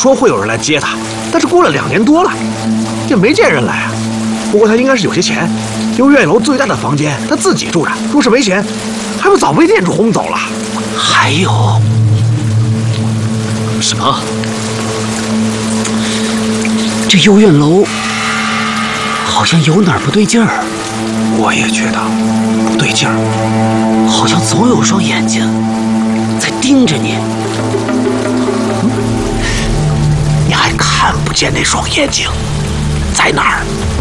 说会有人来接他，但是过了2年多了，也没见人来啊。不过他应该是有些钱，因为院楼最大的房间他自己住着，若是没钱，还不早被店主轰走了。 还有什么？这幽院楼好像有哪儿不对劲儿。 我也觉得不对劲儿， 好像总有双眼睛在盯着你。 你还看不见那双眼睛在哪儿？